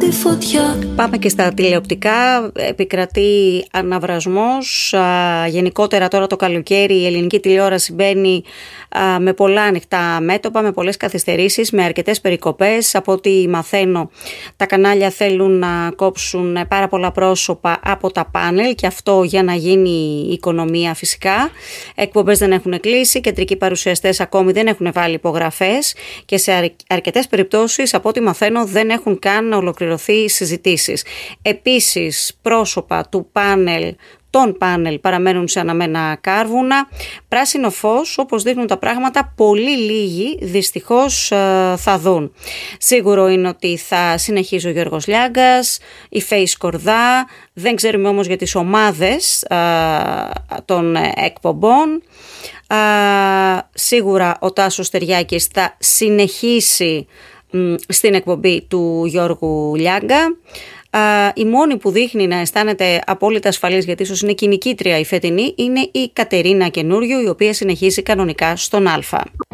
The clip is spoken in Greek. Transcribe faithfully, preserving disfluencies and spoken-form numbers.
τη φωτιά. Πάμε και στα τηλεοπτικά. Επικρατεί αναβρασμός. Α, γενικότερα τώρα το καλοκαίρι η ελληνική τηλεόραση μπαίνει α, με πολλά ανοιχτά μέτωπα, με πολλές καθυστερήσεις, με αρκετές περικοπές. Από ό,τι μαθαίνω, τα κανάλια θέλουν να κόψουν πάρα πολλά πρόσωπα από τα πάνελ και αυτό για να γίνει η οικονομία φυσικά. Εκπομπές δεν έχουν κλείσει, κεντρικοί παρουσιαστές ακόμη δεν έχουν βάλει υπογραφές και σε αρκετές περιπτώσεις, από ό,τι μαθαίνω, δεν έχουν καν ολοκληρωθεί συζητήσεις. Επίσης, πρόσωπα του πάνελ, των πάνελ παραμένουν σε αναμένα κάρβουνα. Πράσινο φως, όπως δείχνουν τα πράγματα, πολύ λίγοι δυστυχώς θα δουν. Σίγουρο είναι ότι θα συνεχίσει ο Γιώργος Λιάγκας, η Φέη Σκορδά, δεν ξέρουμε όμως για τις ομάδες α, των εκπομπών. Α, σίγουρα ο Τάσος Τεριάκης θα συνεχίσει μ, στην εκπομπή του Γιώργου Λιάγκα. Uh, η μόνη που δείχνει να αισθάνεται απόλυτα ασφαλής, γιατί ίσως είναι και η νικήτρια η φετινή, είναι η Κατερίνα Καινούριου, η οποία συνεχίζει κανονικά στον Α.